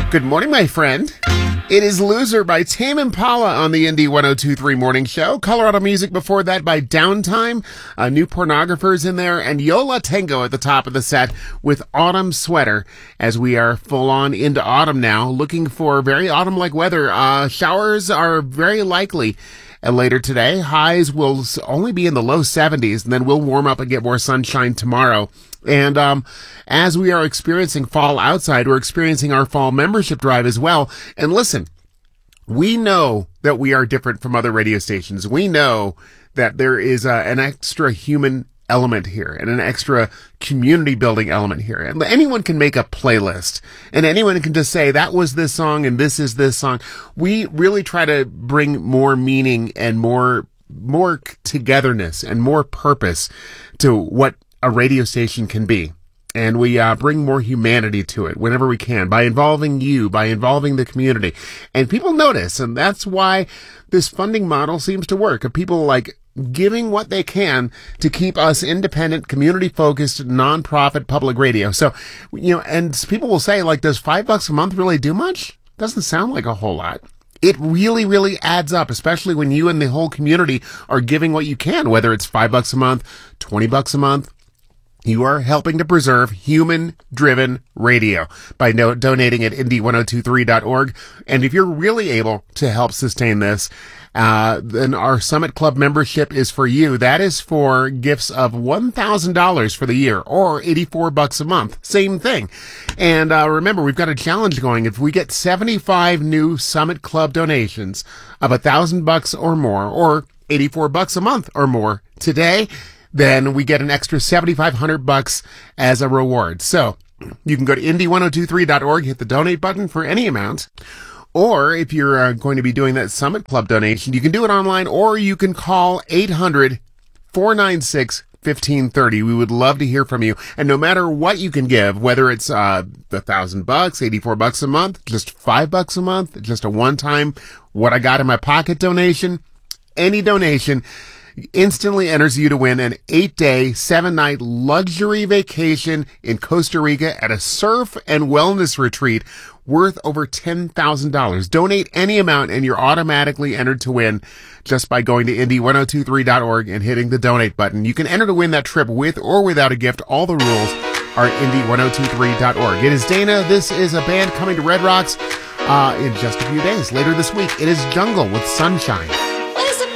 Good morning, my friend. It is Loser by Tame Impala on the Indie 102.3 Morning Show. Colorado Music before that by Downtime. New Pornographers in there. And Yo La Tengo at the top of the set with Autumn Sweater, as we are full on into autumn now. Looking for very autumn-like weather. Showers are very likely later today. Highs will only be in the low 70s, and then we'll warm up and get more sunshine tomorrow. And as we are experiencing fall outside, we're experiencing our fall membership drive as well. And listen, we know that we are different from other radio stations. We know that there is an extra human element here and an extra community building element here. And anyone can make a playlist and anyone can just say that was this song and this is this song. We really try to bring more meaning and more togetherness and more purpose to what a radio station can be. And we bring more humanity to it whenever we can by involving you, by involving the community. And people notice, and that's why this funding model seems to work, of people like giving what they can to keep us independent, community-focused, nonprofit public radio. So, and people will say, like, does $5 a month really do much? Doesn't sound like a whole lot. It really, really adds up, especially when you and the whole community are giving what you can, whether it's $5 a month, $20 a month. You are helping to preserve human-driven radio by donating at indie1023.org. And if you're really able to help sustain this, then our Summit Club membership is for you. That is for gifts of $1,000 for the year or $84 a month. Same thing. And remember, we've got a challenge going. If we get 75 new Summit Club donations of $1,000 or more, or $84 a month or more today, then we get an extra $7,500 as a reward. So you can go to indie1023.org, hit the donate button for any amount. Or if you're going to be doing that Summit Club donation, you can do it online, or you can call 800-496-1530. We would love to hear from you. And no matter what you can give, whether it's $1,000, $84 a month, just $5 a month, just a one-time what I got in my pocket donation, any donation instantly enters you to win an 8-day, 7-night luxury vacation in Costa Rica at a surf and wellness retreat worth over $10,000. Donate any amount and you're automatically entered to win just by going to indie1023.org and hitting the donate button. You can enter to win that trip with or without a gift. All the rules are at indie1023.org. It is Dana. This is a band coming to Red Rocks in just a few days. Later this week, it is Jungle with Sunshine.